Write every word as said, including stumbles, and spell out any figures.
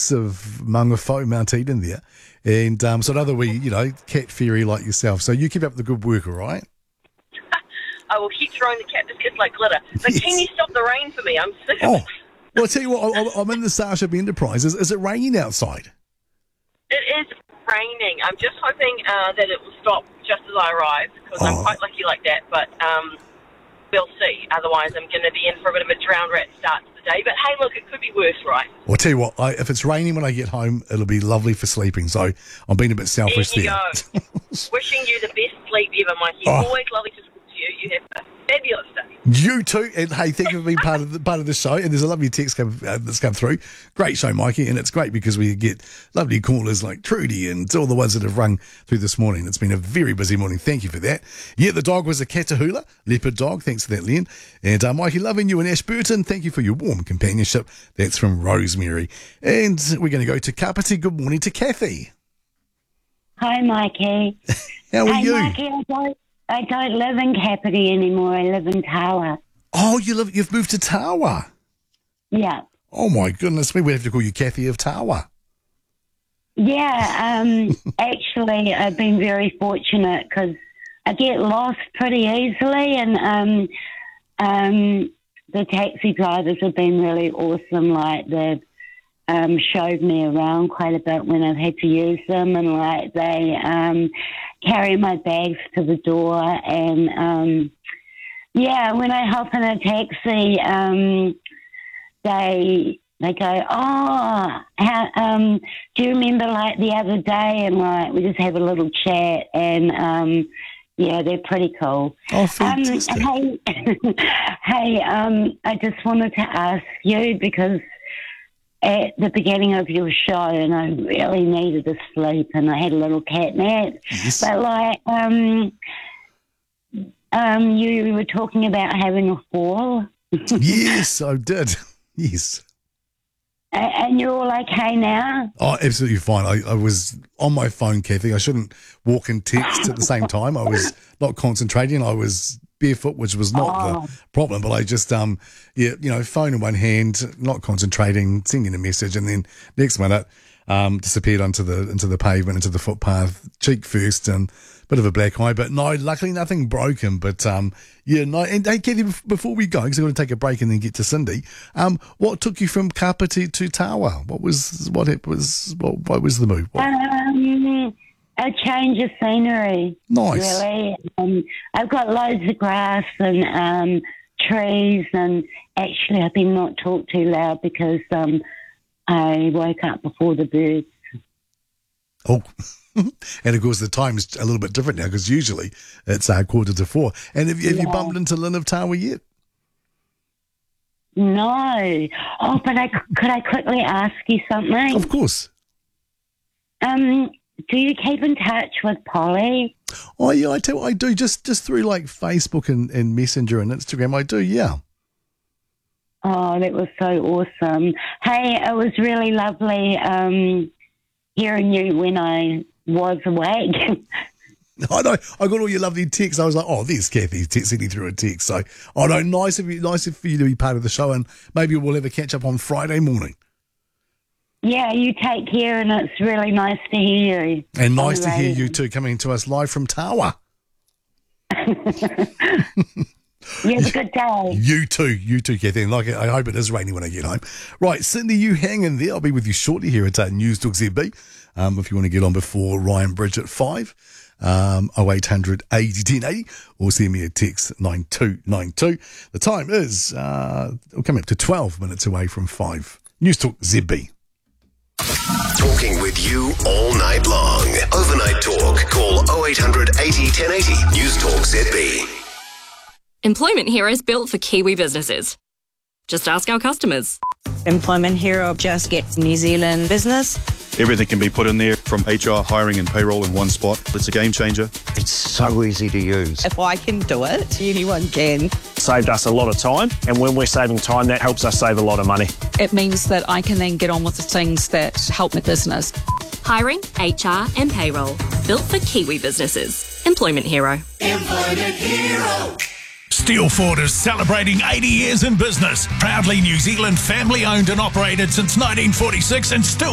of Mangawhau, Mount Eden there. And um, so another wee, you know, cat fairy like yourself. So you keep up the good work, all right? I will keep throwing the cactus like glitter. But Yes. can you stop the rain for me? I'm sick of Oh, it. well, I'll tell you what, I- I'm in the Starship Enterprise. Is, is it raining outside? It is raining. I'm just hoping uh, that it will stop just as I arrive, because Oh. I'm quite lucky like that. But um, we'll see. Otherwise, I'm going to be in for a bit of a drowned rat start to the day. But hey, look, it could be worse, right? Well, I'll tell you what, I, if it's raining when I get home, it'll be lovely for sleeping. So I'm being a bit selfish There you there. go. Wishing you the best sleep ever, Mikey. Oh. Always lovely to talk to you. You have a fabulous day. You too, and hey, thank you for being part of the part of the show. And there's a lovely text come, uh, that's come through. Great show, Mikey, and it's great because we get lovely callers like Trudy and all the ones that have rung through this morning. It's been a very busy morning. Thank you for that. Yeah, the dog was a Catahoula leopard dog. Thanks for that, Len. And uh, Mikey, loving you in Ashburton. Thank you for your warm companionship. That's from Rosemary. And we're going to go to Kapiti. Good morning to Kathy. Hi, Mikey. How are hey, you? Mikey, I don't, I don't live in Kapiti anymore. I live in Tawa. Oh, you live, you've moved to Tawa. Yeah. Oh my goodness me, we have to call you Kathy of Tawa. Yeah, um, actually, I've been very fortunate because I get lost pretty easily, and um, um, the taxi drivers have been really awesome. Like, they've um, showed me around quite a bit when I've had to use them, and like they um, carry my bags to the door, and um, yeah, when I hop in a taxi, um, they they go, oh, how, um, do you remember like the other day? And like we just have a little chat, and um, yeah, they're pretty cool. Oh, fantastic. Um, hey, hey, um, I just wanted to ask you because at the beginning of your show, and I really needed to sleep, and I had a little cat nap, Yes. but like, um. Um, you were talking about having a fall, Yes, I did. Yes. A- and you're all okay now? Oh, absolutely fine. I, I was on my phone, Kathy. I shouldn't walk and text at the same time. I was not concentrating. I was barefoot, which was not Oh. the problem, but I just, um, yeah, you know, phone in one hand, not concentrating, sending a message, and then next minute, um, disappeared onto the into the pavement, into the footpath, cheek first, and bit of a black eye. But no, luckily nothing broken. But um, yeah, no. And hey, Kathy, bef- before we go, because I'm going to take a break and then get to Cindy. Um, what took you from Kapiti to Tawa? What was what it was? What, what was the move? What? Um, a change of scenery. Nice. Really. Um, I've got loads of grass and um, trees, and actually I've been not talk too loud because um, I woke up before the birds. Oh. And of course, the time's a little bit different now because usually it's uh, quarter to four. And have, you- have you Yeah. bumped into Lynn of Tawa yet? No. Oh, but I, could I quickly ask you something? Of course. Um, do you keep in touch with Polly? Oh yeah, I tell you what I do just just through like Facebook and, and Messenger and Instagram. I do, yeah. Oh, that was so awesome. Hey, it was really lovely um, hearing you when I was awake. I know. I got all your lovely texts. I was like, oh, there's Kathy te- sending through a text. So, oh no, nice of you, nice for you to be part of the show, and maybe we'll have a catch up on Friday morning. Yeah, you take care, and it's really nice to hear you. And nice on to hear radio. you too coming to us live from Tawa. You have a good day. You too, you too, Kathy. And like, I hope it is raining when I get home. Right, Cindy, you hang in there. I'll be with you shortly here at uh, News Talk Z B. Um, if you want to get on before Ryan Bridge at five, um, oh eight hundred eighty ten eighty, or send me a text nine two nine two. The time is uh, we're coming up to twelve minutes away from five. News Talk Z B. Talking with you all night long. Overnight talk. Call oh eight hundred eighty ten eighty. News Talk Z B. Employment Hero is built for Kiwi businesses. Just ask our customers. Employment Hero just gets New Zealand business. Everything can be put in there from H R, hiring and payroll in one spot. It's a game changer. It's so easy to use. If I can do it, anyone can. Saved us a lot of time, and when we're saving time, that helps us save a lot of money. It means that I can then get on with the things that help my business. Hiring, H R and payroll. Built for Kiwi businesses. Employment Hero. Employment Hero. Steelford is celebrating eighty years in business. Proudly New Zealand family owned and operated since nineteen forty-six and still